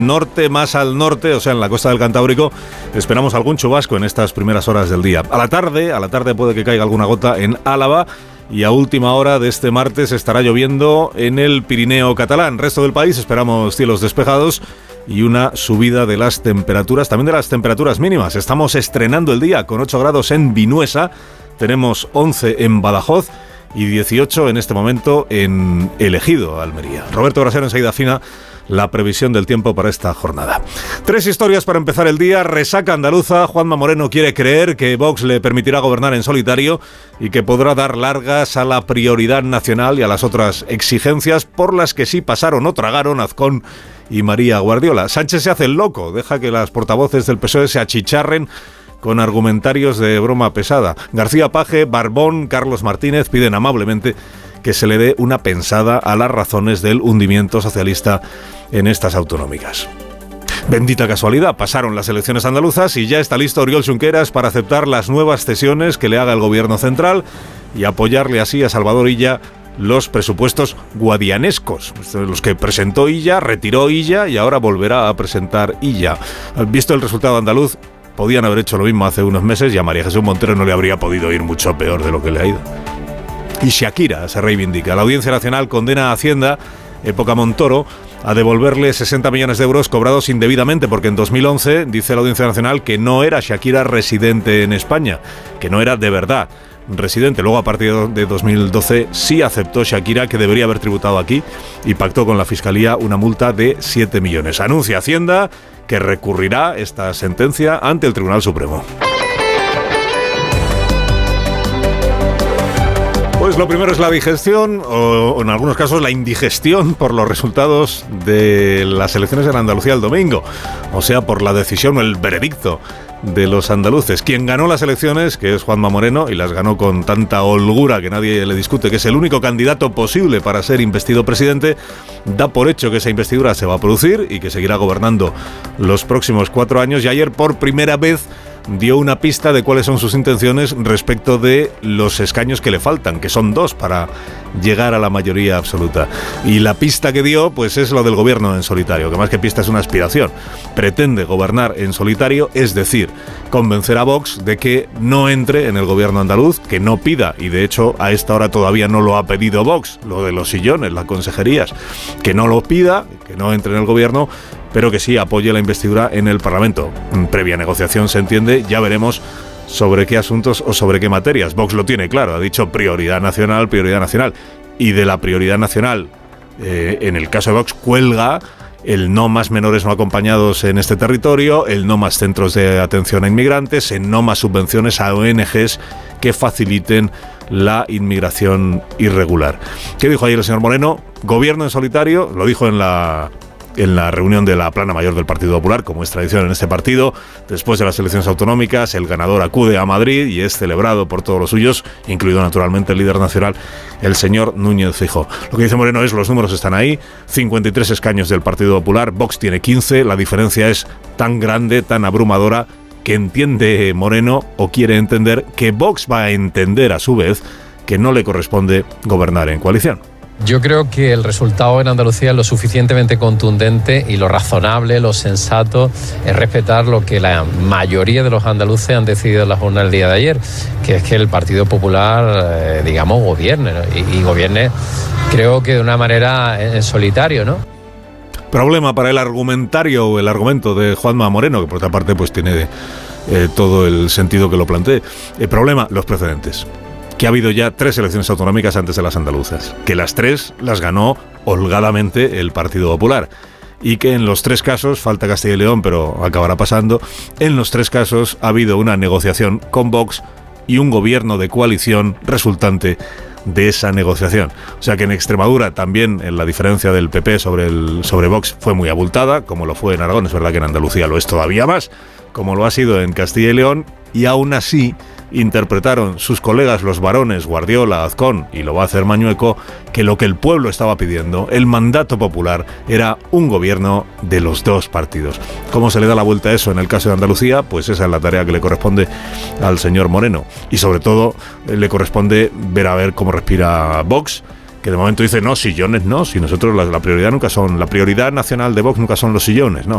norte, más al norte, o sea, en la costa del Cantábrico, esperamos algún chubasco en estas primeras horas del día. A la tarde puede que caiga alguna gota en Álava y a última hora de este martes estará lloviendo en el Pirineo catalán. Resto del país esperamos cielos despejados y una subida de las temperaturas, también de las temperaturas mínimas. Estamos estrenando el día con 8 grados en Vinuesa, tenemos 11 en Badajoz y 18 en este momento en El Ejido, Almería. Roberto Brasero enseguida afina la previsión del tiempo para esta jornada. 3 historias para empezar el día. Resaca andaluza. Juanma Moreno quiere creer que Vox le permitirá gobernar en solitario y que podrá dar largas a la prioridad nacional y a las otras exigencias por las que sí pasaron o tragaron Azcón y María Guardiola. Sánchez se hace el loco, deja que las portavoces del PSOE se achicharren con argumentarios de broma pesada. García Paje, Barbón, Carlos Martínez piden amablemente que se le dé una pensada a las razones del hundimiento socialista en estas autonómicas. Bendita casualidad, pasaron las elecciones andaluzas y ya está listo Oriol Junqueras para aceptar las nuevas cesiones que le haga el gobierno central y apoyarle así a Salvador Illa los presupuestos guadianescos, los que presentó Illa, retiró Illa y ahora volverá a presentar Illa. Visto el resultado andaluz, podían haber hecho lo mismo hace unos meses y a María Jesús Montero no le habría podido ir mucho peor de lo que le ha ido. Y Shakira se reivindica. La Audiencia Nacional condena a Hacienda, época Montoro, a devolverle 60 millones de euros cobrados indebidamente, porque en 2011 dice la Audiencia Nacional que no era Shakira residente en España, que no era de verdad residente. Luego, a partir de 2012, sí aceptó Shakira que debería haber tributado aquí y pactó con la Fiscalía una multa de 7 millones. Anuncia Hacienda que recurrirá esta sentencia ante el Tribunal Supremo. Pues lo primero es la digestión, o en algunos casos la indigestión, por los resultados de las elecciones en Andalucía el domingo. O sea, por la decisión o el veredicto de los andaluces. Quien ganó las elecciones, que es Juanma Moreno, y las ganó con tanta holgura que nadie le discute, que es el único candidato posible para ser investido presidente, da por hecho que esa investidura se va a producir y que seguirá gobernando los próximos 4 años. Y ayer, por primera vez, dio una pista de cuáles son sus intenciones respecto de los escaños que le faltan, que son 2 para llegar a la mayoría absoluta. Y la pista que dio, pues es lo del gobierno en solitario, que más que pista es una aspiración. Pretende gobernar en solitario, es decir, convencer a Vox de que no entre en el gobierno andaluz, que no pida, y de hecho a esta hora todavía no lo ha pedido Vox, lo de los sillones, las consejerías, que no lo pida, que no entre en el gobierno, pero que sí apoye la investidura en el Parlamento. Previa negociación, se entiende, ya veremos sobre qué asuntos o sobre qué materias. Vox lo tiene claro, ha dicho prioridad nacional, y de la prioridad nacional, en el caso de Vox, cuelga el no más menores no acompañados en este territorio, el no más centros de atención a inmigrantes, el no más subvenciones a ONGs que faciliten la inmigración irregular. ¿Qué dijo ayer el señor Moreno? Gobierno en solitario, lo dijo en la reunión de la plana mayor del Partido Popular, como es tradición en este partido. Después de las elecciones autonómicas, el ganador acude a Madrid y es celebrado por todos los suyos, incluido naturalmente el líder nacional, el señor Núñez Feijóo. Lo que dice Moreno es: los números están ahí, 53 escaños del Partido Popular, Vox tiene 15, la diferencia es tan grande, tan abrumadora, que entiende Moreno, o quiere entender, que Vox va a entender a su vez que no le corresponde gobernar en coalición. Yo creo que el resultado en Andalucía es lo suficientemente contundente y lo razonable, lo sensato es respetar lo que la mayoría de los andaluces han decidido en la jornada del día de ayer, que es que el Partido Popular, gobierne, ¿no? Y gobierne, creo que de una manera en solitario, ¿no? Problema para el argumentario o el argumento de Juanma Moreno, que por otra parte pues tiene todo el sentido que lo plantee. El problema, los precedentes. Que ha habido ya 3 elecciones autonómicas antes de las andaluzas, que las 3 las ganó holgadamente el Partido Popular, y que en los 3 casos, falta Castilla y León, pero acabará pasando, en los 3 casos ha habido una negociación con Vox y un gobierno de coalición resultante de esa negociación. O sea que en Extremadura también la diferencia del PP sobre Vox fue muy abultada, como lo fue en Aragón. Es verdad que en Andalucía lo es todavía más, como lo ha sido en Castilla y León, y aún así interpretaron sus colegas los varones Guardiola, Azcón, y lo va a hacer Mañueco, que lo que el pueblo estaba pidiendo, el mandato popular, era un gobierno de los 2 partidos. ¿Cómo se le da la vuelta a eso en el caso de Andalucía? Pues esa es la tarea que le corresponde al señor Moreno, y sobre todo le corresponde ver a ver cómo respira Vox, que de momento dice: no, sillones no, si nosotros la prioridad nunca son, la prioridad nacional de Vox nunca son los sillones, no.